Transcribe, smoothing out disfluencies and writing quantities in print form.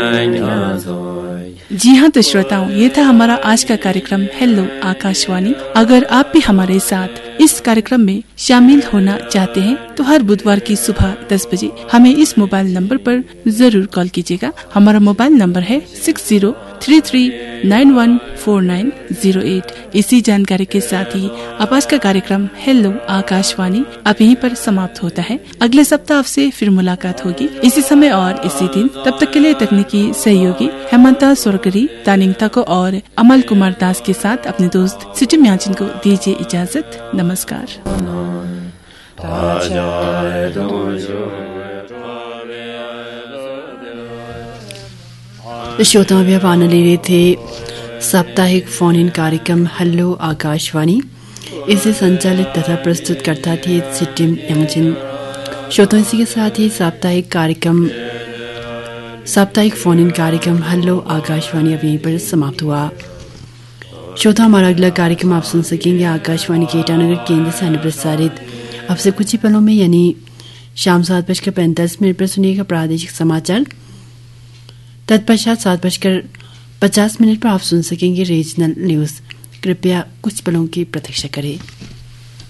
जी हाँ, तो श्रोताओं, ये था हमारा आज का कार्यक्रम हेलो आकाशवाणी। अगर आप भी हमारे साथ इस कार्यक्रम में शामिल होना चाहते हैं तो हर बुधवार की सुबह 10 बजे हमें इस मोबाइल नंबर पर जरूर कॉल कीजिएगा। हमारा मोबाइल नंबर है 6033914908। इसी जानकारी के साथ ही अब आज का कार्यक्रम हेलो आकाशवाणी अब यहीं पर समाप्त होता है। अगले सप्ताह आपसे फिर मुलाकात होगी इसी समय और इसी दिन। तब तक के लिए तकनीकी सहयोगी हेमंता सोरगरी, तानिंग तको और अमल कुमार दास के साथ अपने दोस्त सिटी म्याजिन को दीजिए इजाजत। नमस्कार। श्रोताओं, अभी आप आने ले रहे थे साप्ताहिक फोन इन कार्यक्रम हेलो आकाशवाणी। इसे संचालित तथा प्रस्तुत करता थे सिटी म्याजिन। श्रोताओं, इसी के साथ ही साप्ताहिक फोन इन कार्यक्रम हेलो आकाशवाणी अब यहीं पर समाप्त हुआ। श्रोता, हमारा अगला कार्यक्रम आप सुन सकेंगे आकाशवाणी के ईटानगर केंद्र से प्रसारित अब से कुछ ही पलों में, यानी शाम 7:45 पर सुनिएगा प्रादेशिक समाचार। तत्पश्चात 7:50 पर आप सुन सकेंगे रीजनल न्यूज। कृपया कुछ पलों की प्रतीक्षा करें।